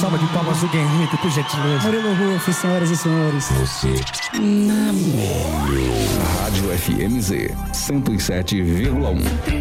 salva de palmas do Guerrito, por gentileza. Murilo Rufo, senhoras e senhores. Você na Rádio FMZ 107,1.